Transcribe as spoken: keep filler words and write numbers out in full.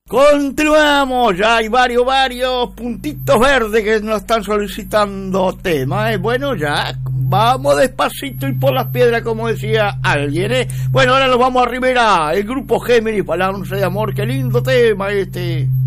Continuamos, ya hay varios, varios puntitos verdes que nos están solicitando temas, ¿eh? Bueno, ya, vamos despacito y por las piedras, como decía alguien, ¿eh? Bueno, ahora nos vamos a Rivera, el grupo Géminis, Balance de Amor, qué lindo tema este.